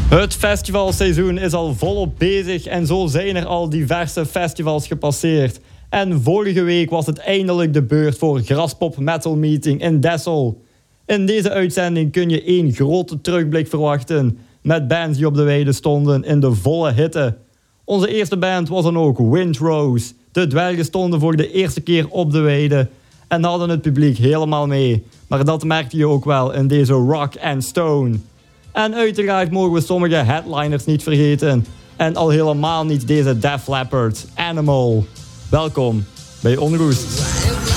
Het festivalseizoen is al volop bezig en zo zijn er al diverse festivals gepasseerd. En vorige week was het eindelijk de beurt voor Graspop Metal Meeting in Dessel. In deze uitzending kun je één grote terugblik verwachten met bands die op de weide stonden in de volle hitte. Onze eerste band was dan ook Windrose. De dwergen stonden voor de eerste keer op de weide en hadden het publiek helemaal mee. Maar dat merkte je ook wel in deze Rock and Stone. En uiteraard mogen we sommige headliners niet vergeten. En al helemaal niet deze Def Leppard, Animal. Welkom bij Onroest.